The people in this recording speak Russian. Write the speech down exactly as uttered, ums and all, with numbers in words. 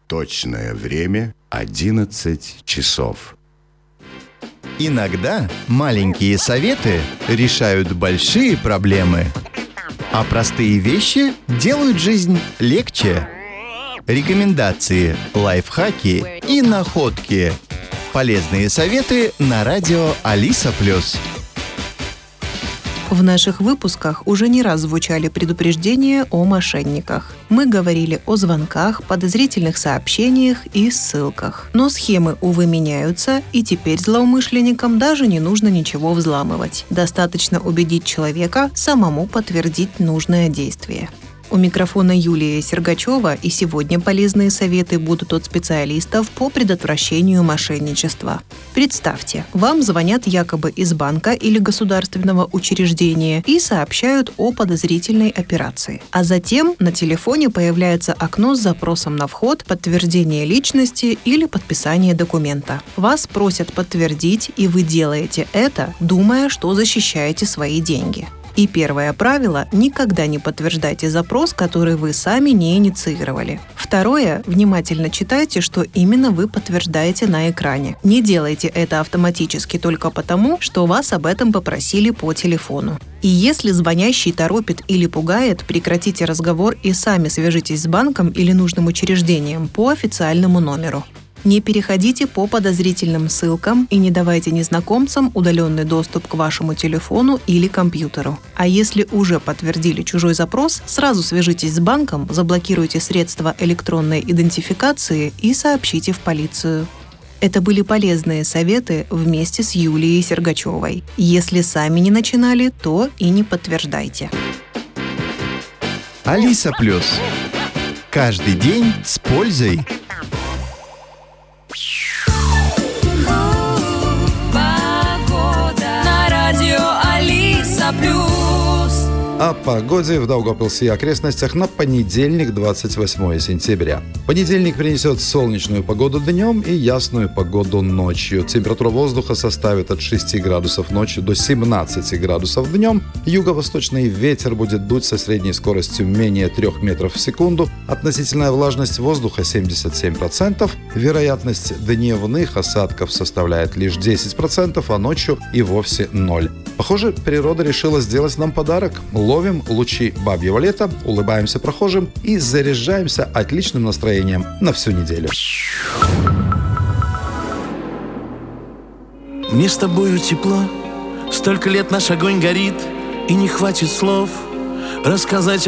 Точное время одиннадцать часов. Иногда маленькие советы решают большие проблемы, а простые вещи делают жизнь легче. Рекомендации, лайфхаки и находки. Полезные советы на радио Алиса Плюс. В наших выпусках уже не раз звучали предупреждения о мошенниках. Мы говорили о звонках, подозрительных сообщениях и ссылках. Но схемы, увы, меняются, и теперь злоумышленникам даже не нужно ничего взламывать. Достаточно убедить человека самому подтвердить нужное действие. У микрофона Юлия Сергачева, и сегодня полезные советы будут от специалистов по предотвращению мошенничества. Представьте, вам звонят якобы из банка или государственного учреждения и сообщают о подозрительной операции. А затем на телефоне появляется окно с запросом на вход, подтверждение личности или подписание документа. Вас просят подтвердить, и вы делаете это, думая, что защищаете свои деньги. И первое правило – никогда не подтверждайте запрос, который вы сами не инициировали. Второе – внимательно читайте, что именно вы подтверждаете на экране. Не делайте это автоматически только потому, что вас об этом попросили по телефону. И если звонящий торопит или пугает, прекратите разговор и сами свяжитесь с банком или нужным учреждением по официальному номеру. Не переходите по подозрительным ссылкам и не давайте незнакомцам удаленный доступ к вашему телефону или компьютеру. А если уже подтвердили чужой запрос, сразу свяжитесь с банком, заблокируйте средства электронной идентификации и сообщите в полицию. Это были полезные советы вместе с Юлией Сергачевой. Если сами не начинали, то и не подтверждайте. Алиса Плюс. Каждый день с пользой. О погоде в Даугавпилсе и окрестностях на понедельник, двадцать восьмое сентября. Понедельник принесет солнечную погоду днем и ясную погоду ночью. Температура воздуха составит от шести градусов ночью до семнадцати градусов днем. Юго-восточный ветер будет дуть со средней скоростью менее трех метров в секунду. Относительная влажность воздуха семьдесят семь процентов. Вероятность дневных осадков составляет лишь десять процентов, а ночью и вовсе ноль. Похоже, природа решила сделать нам подарок. Ловим лучи бабьего лета, улыбаемся прохожим и заряжаемся отличным настроением на всю неделю. Мне с тобою тепло, столько лет наш огонь горит, и не хватит слов рассказать